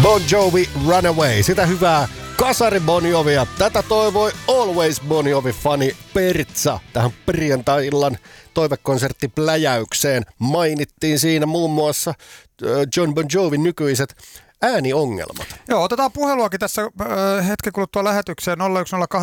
Bon Jovi Runaway, sitä hyvää kasari Bon Jovia. Tätä toivoi Always Bon Jovi-fani Pertsa tähän perjantai-illan toivekonserttipläjäykseen. Mainittiin siinä muun muassa John Bon Jovin nykyiset ääniongelmat. Joo, otetaan puheluakin tässä hetken kuluttua lähetykseen. 01080121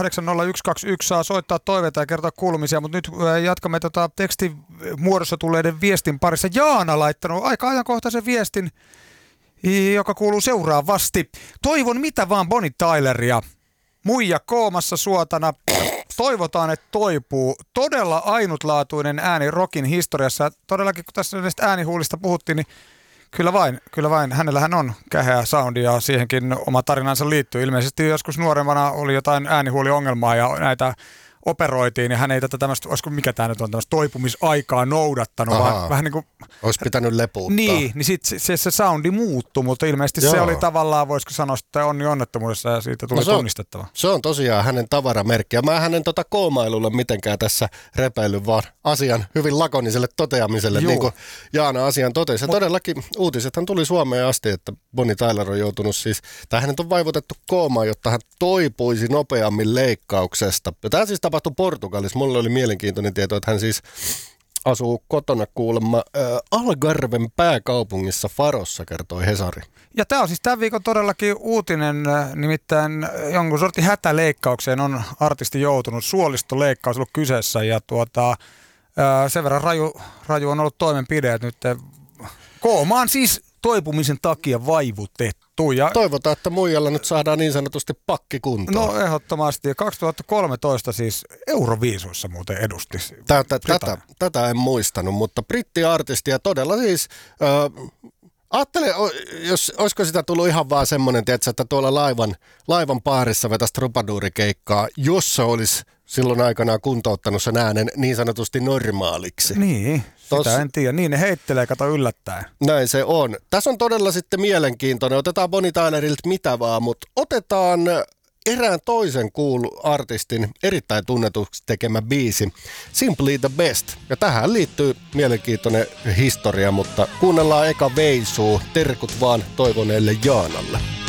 saa soittaa toiveita ja kertoa kuulumisia, mutta nyt jatkamme tekstimuodossa tulleiden viestin parissa. Jaana laittanut aika ajankohtaisen viestin, joka kuuluu seuraavasti. Toivon mitä vaan Bonnie Tyleria. Muija koomassa suotana. Toivotaan, että toipuu. Todella ainutlaatuinen ääni rockin historiassa. Todellakin, kun tässä näistä äänihuulista puhuttiin, niin Kyllä vain. Hänellähän on käheä soundi ja siihenkin oma tarinansa liittyy. Ilmeisesti joskus nuoremmana oli jotain äänihuoliongelmaa ja näitä operoitiin ja hän ei tätä tämmöistä, olisiko mikä tämä nyt on, tämmöistä toipumisaikaa noudattanut, vaan vähän niin kuin... Olisi pitänyt lepuuttaa. Niin sitten se soundi muuttui, mutta ilmeisesti se oli tavallaan, voisiko sanoa, että onni onnettomuudessa ja siitä tuli tunnistettava. Se on tosiaan hänen tavaramerkki ja mä hänen koomailulle mitenkään tässä repeillyt, vaan asian hyvin lakoniselle toteamiselle, niin kuin Jaana asian totesi. Ja todellakin uutisethan tuli Suomeen asti, että Bonnie Tyler on joutunut siis, tai hänet on vaivutettu koomaan, jotta hän toipuisi nopeammin leikkauksesta. Ja tämä siis tapahtui Portugalissa. Mulle oli mielenkiintoinen tieto, että hän siis asuu kotona kuulemma Algarven pääkaupungissa Farossa, kertoi Hesari. Ja tämä on siis tämän viikon todellakin uutinen, nimittäin jonkun sortin hätäleikkaukseen on artisti joutunut. Suolistoleikkaus ollut kyseessä ja sen verran raju on ollut toimenpide, että nyt koomaan siis toipumisen takia vaivutettu. Ja toivotaan, että muijalla nyt saadaan niin sanotusti pakki kuntoon. No ehdottomasti. Ja 2013 siis Euroviisuissa muuten edusti. Tätä en muistanut, mutta brittiartisti ja todella siis... Ajattele, olisiko sitä tullut ihan vaan semmoinen, että tuolla laivan paarissa vetäisi trubaduurikeikkaa, jos se olisi silloin aikanaan kuntouttanut sen äänen niin sanotusti normaaliksi. Niin, sitä en tiedä. Niin ne heittelee, kato yllättäen. Näin se on. Tässä on todella sitten mielenkiintoinen. Otetaan Bonnie Tylerilta mitä vaan, mutta otetaan erään toisen artistin erittäin tunnetuksi tekemä biisi, Simply the Best. Ja tähän liittyy mielenkiintoinen historia, mutta kuunnellaan eka veisuu. Terkut vaan toivoneelle Jaanalle.